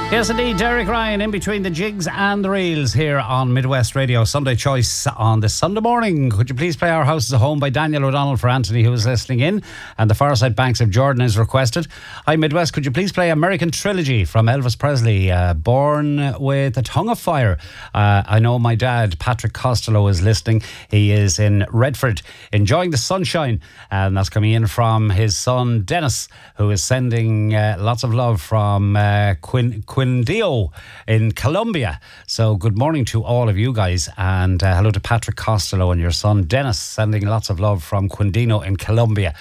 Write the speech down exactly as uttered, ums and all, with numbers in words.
Yes, indeed, Derek Ryan in between the jigs and the reels here on Midwest Radio. Sunday Choice on this Sunday morning. Could you please play Our House is a Home by Daniel O'Donnell for Anthony, who is listening in. And the Fireside Banks of Jordan is requested. Hi, Midwest, could you please play American Trilogy from Elvis Presley, uh, Born with a Tongue of Fire. Uh, I know my dad, Patrick Costello, is listening. He is in Redford, enjoying the sunshine. And that's coming in from his son, Dennis, who is sending uh, lots of love from uh, Quinn... Quindio in Colombia. So good morning to all of you guys, and uh, hello to Patrick Costello and your son Dennis, sending lots of love from Quindino in Colombia.